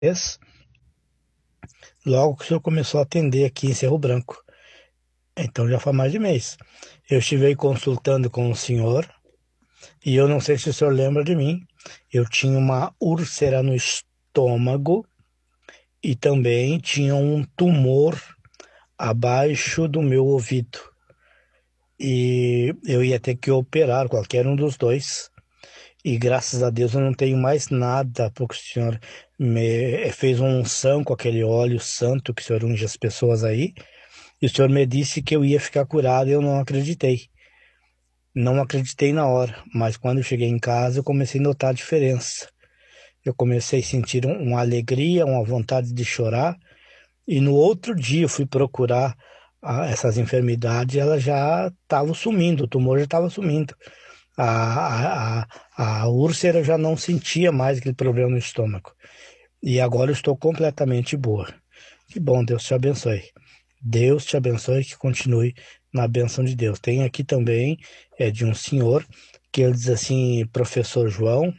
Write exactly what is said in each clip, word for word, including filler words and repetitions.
Esse, logo que o senhor começou a atender aqui em Cerro Branco. Então já faz mais de mês. Eu estive consultando com o senhor e eu não sei se o senhor lembra de mim. Eu tinha uma úlcera no estômago e também tinha um tumor abaixo do meu ouvido. E eu ia ter que operar qualquer um dos dois. E graças a Deus eu não tenho mais nada, porque o senhor me fez uma unção com aquele óleo santo que o senhor unge as pessoas aí. E o senhor me disse que eu ia ficar curado e eu não acreditei. Não acreditei na hora, mas quando eu cheguei em casa eu comecei a notar a diferença. Eu comecei a sentir um- uma alegria, uma vontade de chorar. E no outro dia eu fui procurar ah, essas enfermidades, elas já estavam sumindo, o tumor já estava sumindo. A, a, a, a úlcera eu já não sentia mais aquele problema no estômago. E agora eu estou completamente boa. Que bom, Deus te abençoe. Deus te abençoe e que continue na bênção de Deus. Tem aqui também, é de um senhor, que ele diz assim, professor João,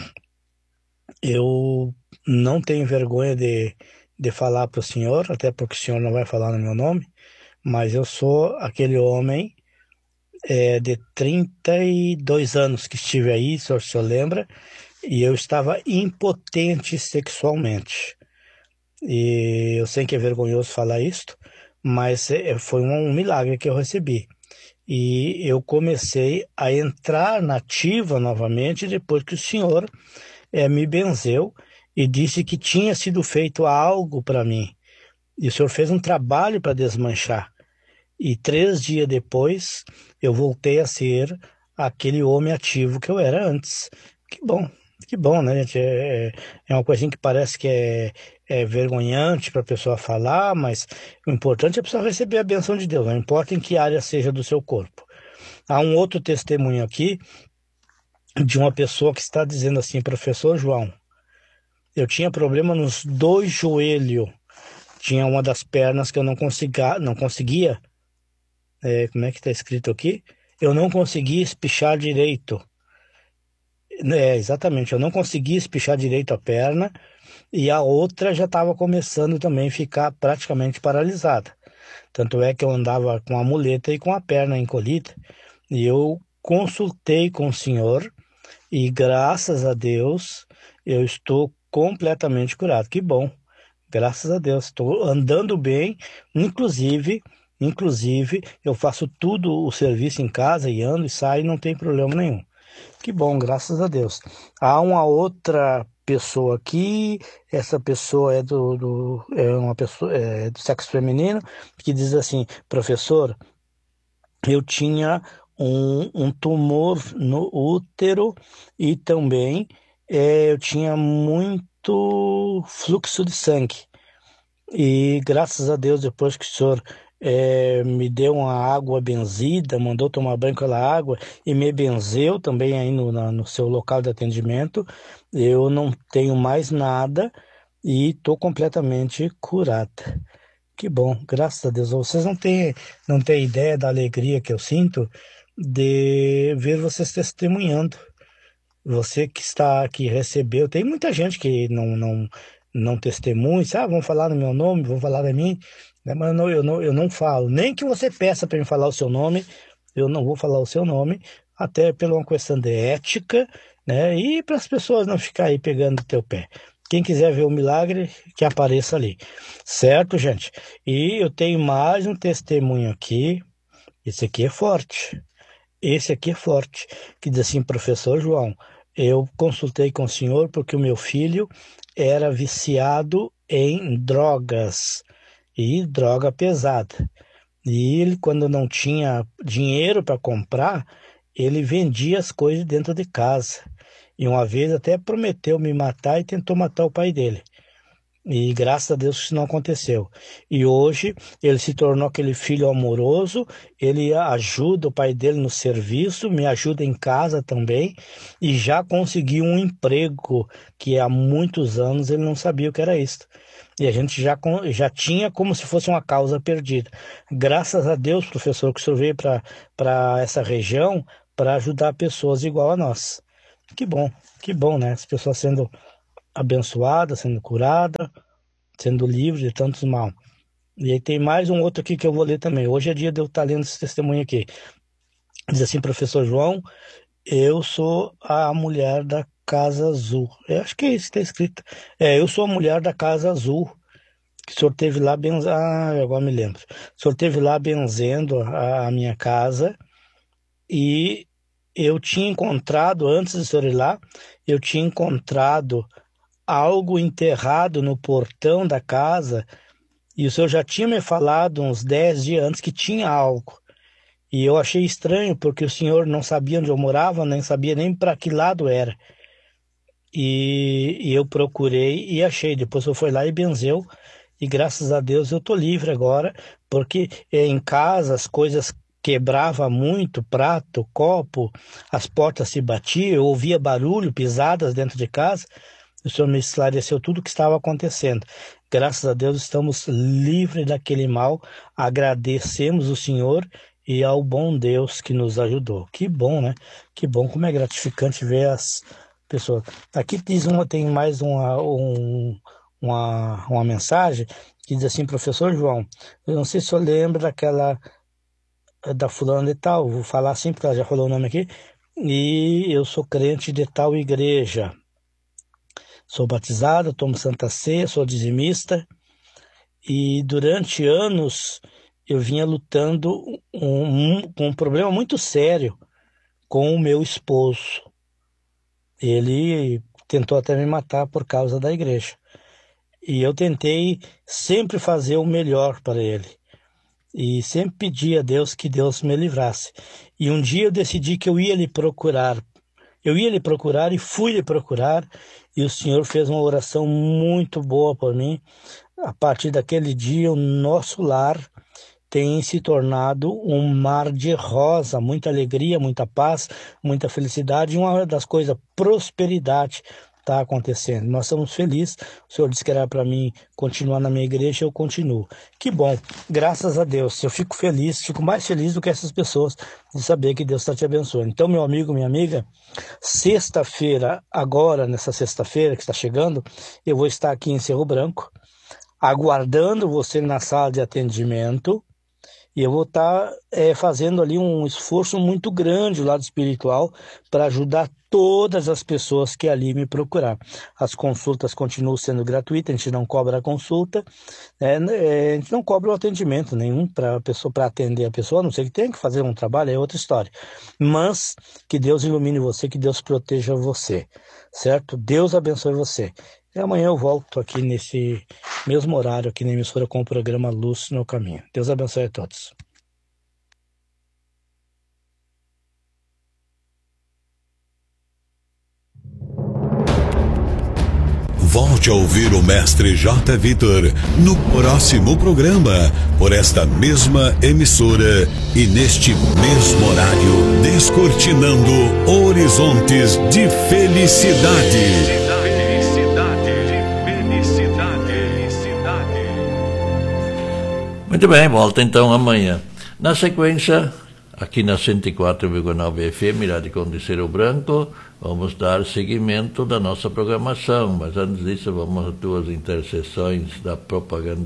eu não tenho vergonha de, de falar para o senhor, até porque o senhor não vai falar no meu nome, mas eu sou aquele homem é, de trinta e dois anos que estive aí, se o senhor lembra, e eu estava impotente sexualmente. E eu sei que é vergonhoso falar isto, mas é, foi um, um milagre que eu recebi. E eu comecei a entrar na ativa novamente depois que o senhor é, me benzeu e disse que tinha sido feito algo para mim. E o senhor fez um trabalho para desmanchar. E três dias depois eu voltei a ser aquele homem ativo que eu era antes. Que bom, que bom, né, gente? É, é uma coisinha que parece que é, é vergonhante para a pessoa falar, mas o importante é a pessoa receber a benção de Deus, não importa em que área seja do seu corpo. Há um outro testemunho aqui de uma pessoa que está dizendo assim, professor João, eu tinha problema nos dois joelhos, tinha uma das pernas que eu não conseguia, não conseguia, é, como é que está escrito aqui? Eu não conseguia espichar direito. É, exatamente, eu não conseguia espichar direito a perna e a outra já estava começando também a ficar praticamente paralisada. Tanto é que eu andava com a muleta e com a perna encolhida. E eu consultei com o senhor e graças a Deus eu estou completamente curado. Que bom, graças a Deus, estou andando bem, inclusive, inclusive eu faço tudo o serviço em casa e ando e saio, não tem problema nenhum. Que bom, graças a Deus. Há uma outra pessoa aqui, essa pessoa é do, do é uma pessoa é do sexo feminino, que diz assim, professor, eu tinha um, um tumor no útero e também eh, eu tinha muito fluxo de sangue. E graças a Deus, depois que o senhor eh, me deu uma água benzida, mandou tomar banho com aquela água e me benzeu também aí no, na- no seu local de atendimento, eu não tenho mais nada e estou completamente curada. Que bom, graças a Deus. Vocês não têm, não têm ideia da alegria que eu sinto de ver vocês testemunhando. Você que está aqui recebeu, tem muita gente que não não não testemunha, sabe? Ah, vão falar no meu nome, vão falar de mim, né? Mas eu não, eu não, eu não falo. Nem que você peça para me falar o seu nome, eu não vou falar o seu nome, até por uma questão de ética, né? E para as pessoas não ficarem aí pegando o teu pé. Quem quiser ver o milagre, que apareça ali. Certo, gente? E eu tenho mais um testemunho aqui. Esse aqui é forte. Esse aqui é forte, que diz assim, professor João, eu consultei com o senhor porque o meu filho era viciado em drogas, e droga pesada. E ele, quando não tinha dinheiro para comprar, ele vendia as coisas dentro de casa. E uma vez até prometeu me matar e tentou matar o pai dele. E graças a Deus isso não aconteceu. E hoje ele se tornou aquele filho amoroso, ele ajuda o pai dele no serviço, me ajuda em casa também, e já conseguiu um emprego que há muitos anos ele não sabia o que era isso. E a gente já, con- já tinha como se fosse uma causa perdida. Graças a Deus, professor, que o senhor veio para para essa região para ajudar pessoas igual a nós. Que bom, que bom, né? As pessoas sendo abençoada, sendo curada, sendo livre de tantos mal. E aí tem mais um outro aqui que eu vou ler também. Hoje é dia de eu estar lendo esse testemunho aqui. Diz assim, professor João, eu sou a mulher da Casa Azul. Eu acho que é isso que está escrito. É, eu sou a mulher da Casa Azul, que o senhor teve lá benzendo. Ah, agora me lembro. O senhor teve lá benzendo a, a minha casa e eu tinha encontrado, antes do senhor ir lá, eu tinha encontrado algo enterrado no portão da casa e o senhor já tinha me falado uns dez dias antes que tinha algo. E eu achei estranho porque o senhor não sabia onde eu morava, nem sabia nem para que lado era. E, e eu procurei e achei. Depois eu fui lá e benzeu. E graças a Deus eu tô livre agora, porque em casa as coisas quebrava muito, prato, copo, as portas se batiam, eu ouvia barulho, pisadas dentro de casa. O senhor me esclareceu tudo o que estava acontecendo. Graças a Deus estamos livres daquele mal. Agradecemos o Senhor e ao bom Deus que nos ajudou. Que bom, né? Que bom, como é gratificante ver as pessoas. Aqui diz uma, tem mais uma, um, uma, uma mensagem que diz assim, professor João, eu não sei se o senhor lembra daquela, da fulana de tal, vou falar assim porque ela já falou o nome aqui, e eu sou crente de tal igreja. Sou batizado, tomo Santa Ceia, sou dizimista e durante anos eu vinha lutando um, um, com um problema muito sério com o meu esposo. Ele tentou até me matar por causa da igreja. E eu tentei sempre fazer o melhor para ele. E sempre pedi a Deus que Deus me livrasse. E um dia eu decidi que eu ia lhe procurar. Eu ia lhe procurar e fui lhe procurar, e o Senhor fez uma oração muito boa por mim. A partir daquele dia, o nosso lar tem se tornado um mar de rosa, muita alegria, muita paz, muita felicidade, e uma das coisas, prosperidade está acontecendo. Nós estamos felizes. O Senhor disse que era para mim continuar na minha igreja, eu continuo. Que bom, graças a Deus. Eu fico feliz, fico mais feliz do que essas pessoas de saber que Deus está te abençoando. Então, meu amigo, minha amiga, sexta-feira, agora, nessa sexta-feira que está chegando, eu vou estar aqui em Cerro Branco, aguardando você na sala de atendimento, e eu vou estar é, fazendo ali um esforço muito grande do lado espiritual para ajudar todas as pessoas que ali me procurar. As consultas continuam sendo gratuitas, a gente não cobra a consulta, é, é, a gente não cobra o atendimento nenhum para pessoa, para atender a pessoa, a não ser que tenha que fazer um trabalho, é outra história. Mas que Deus ilumine você, que Deus proteja você, certo? Deus abençoe você. E amanhã eu volto aqui nesse mesmo horário, aqui na emissora, com o programa Luz no Caminho. Deus abençoe a todos. Volte a ouvir o Mestre J. Vitor no próximo programa, por esta mesma emissora e neste mesmo horário, descortinando horizontes de felicidade. Muito bem, volta então amanhã. Na sequência, aqui na cento e quatro vírgula nove F M, lá de Conde Cerro Branco, vamos dar seguimento da nossa programação. Mas antes disso, vamos às duas interseções da propaganda